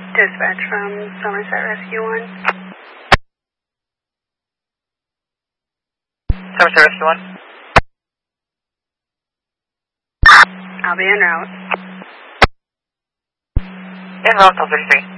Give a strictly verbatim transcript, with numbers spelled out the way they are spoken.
Dispatch from Somerset Rescue one. Somerset Rescue one. I'll be en route. En route, thirty-three.